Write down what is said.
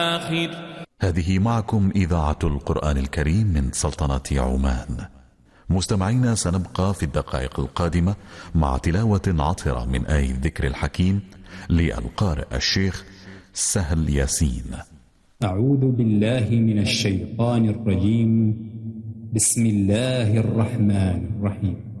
هذه معكم إذاعة القرآن الكريم من سلطنة عمان. مستمعينا، سنبقى في الدقائق القادمة مع تلاوة عطرة من آية الذكر الحكيم للقارئ الشيخ سهل ياسين. أعوذ بالله من الشيطان الرجيم. بسم الله الرحمن الرحيم.